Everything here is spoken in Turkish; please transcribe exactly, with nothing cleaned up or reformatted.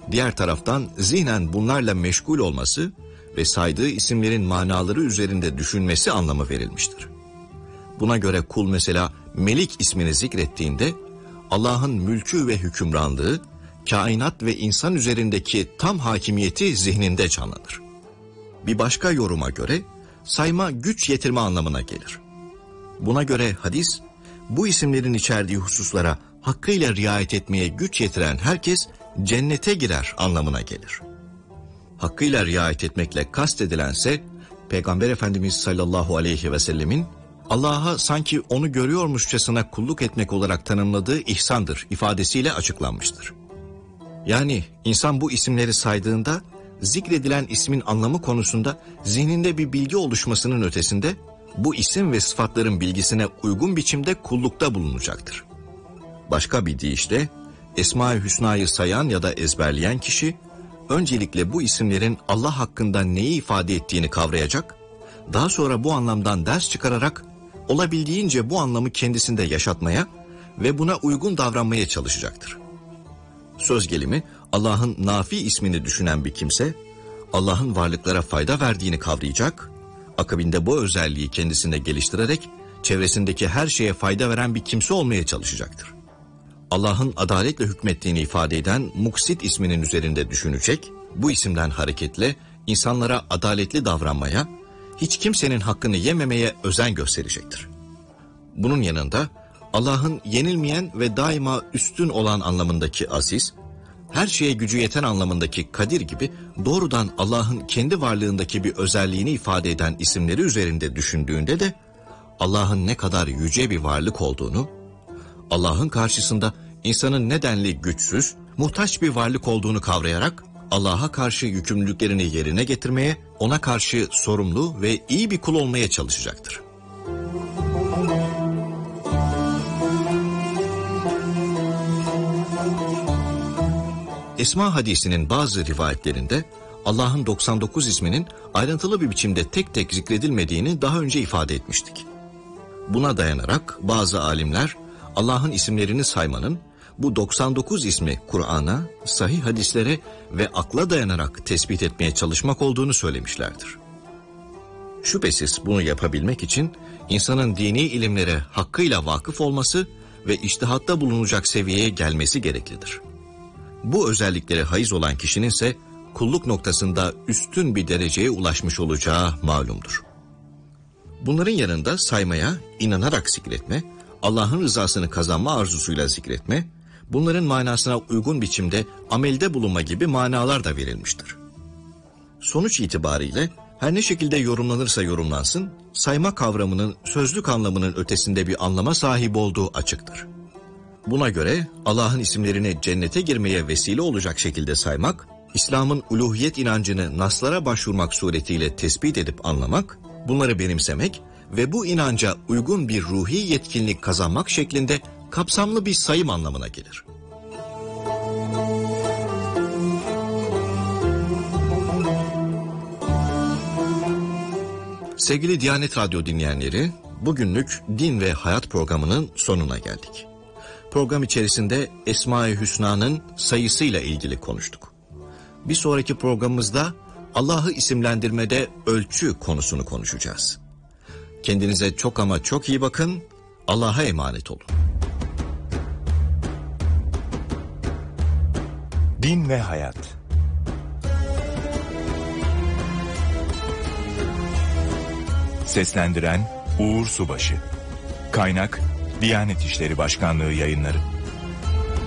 diğer taraftan zihnen bunlarla meşgul olması ve saydığı isimlerin manaları üzerinde düşünmesi anlamı verilmiştir. Buna göre kul mesela Melik ismini zikrettiğinde Allah'ın mülkü ve hükümranlığı, kainat ve insan üzerindeki tam hakimiyeti zihninde canlanır. Bir başka yoruma göre sayma güç yetirme anlamına gelir. Buna göre hadis, bu isimlerin içerdiği hususlara hakkıyla riayet etmeye güç yetiren herkes cennete girer anlamına gelir. Hakkıyla riayet etmekle kastedilense Peygamber Efendimiz sallallahu aleyhi ve sellemin Allah'a sanki onu görüyormuşçasına kulluk etmek olarak tanımladığı ihsandır ifadesiyle açıklanmıştır. Yani insan bu isimleri saydığında zikredilen ismin anlamı konusunda zihninde bir bilgi oluşmasının ötesinde bu isim ve sıfatların bilgisine uygun biçimde kullukta bulunacaktır. Başka bir deyişle Esma-i Hüsna'yı sayan ya da ezberleyen kişi öncelikle bu isimlerin Allah hakkında neyi ifade ettiğini kavrayacak, daha sonra bu anlamdan ders çıkararak olabildiğince bu anlamı kendisinde yaşatmaya ve buna uygun davranmaya çalışacaktır. Söz gelimi Allah'ın Nafi ismini düşünen bir kimse, Allah'ın varlıklara fayda verdiğini kavrayacak, akabinde bu özelliği kendisinde geliştirerek çevresindeki her şeye fayda veren bir kimse olmaya çalışacaktır. Allah'ın adaletle hükmettiğini ifade eden Muksit isminin üzerinde düşünecek, bu isimden hareketle insanlara adaletli davranmaya, hiç kimsenin hakkını yememeye özen gösterecektir. Bunun yanında Allah'ın yenilmeyen ve daima üstün olan anlamındaki aziz, her şeye gücü yeten anlamındaki kadir gibi doğrudan Allah'ın kendi varlığındaki bir özelliğini ifade eden isimleri üzerinde düşündüğünde de Allah'ın ne kadar yüce bir varlık olduğunu, Allah'ın karşısında insanın nedenli güçsüz, muhtaç bir varlık olduğunu kavrayarak Allah'a karşı yükümlülüklerini yerine getirmeye, ona karşı sorumlu ve iyi bir kul olmaya çalışacaktır. Esma hadisinin bazı rivayetlerinde Allah'ın doksan dokuz isminin ayrıntılı bir biçimde tek tek zikredilmediğini daha önce ifade etmiştik. Buna dayanarak bazı alimler Allah'ın isimlerini saymanın bu doksan dokuz ismi Kur'an'a, sahih hadislere ve akla dayanarak tespit etmeye çalışmak olduğunu söylemişlerdir. Şüphesiz bunu yapabilmek için insanın dini ilimlere hakkıyla vakıf olması ve içtihatta bulunacak seviyeye gelmesi gereklidir. Bu özelliklere haiz olan kişinin ise kulluk noktasında üstün bir dereceye ulaşmış olacağı malumdur. Bunların yanında saymaya, inanarak zikretme, Allah'ın rızasını kazanma arzusuyla zikretme, bunların manasına uygun biçimde amelde bulunma gibi manalar da verilmiştir. Sonuç itibariyle her ne şekilde yorumlanırsa yorumlansın, sayma kavramının sözlük anlamının ötesinde bir anlama sahip olduğu açıktır. Buna göre Allah'ın isimlerini cennete girmeye vesile olacak şekilde saymak, İslam'ın uluhiyet inancını naslara başvurmak suretiyle tespit edip anlamak, bunları benimsemek ve bu inanca uygun bir ruhi yetkinlik kazanmak şeklinde kapsamlı bir sayım anlamına gelir. Sevgili Diyanet Radyo dinleyenleri, bugünlük Din ve Hayat programının sonuna geldik. Program içerisinde Esma-i Hüsna'nın sayısıyla ilgili konuştuk. Bir sonraki programımızda Allah'ı isimlendirmede ölçü konusunu konuşacağız. Kendinize çok ama çok iyi bakın, Allah'a emanet olun. Din ve Hayat. Seslendiren Uğur Subaşı. Kaynak Diyanet İşleri Başkanlığı Yayınları.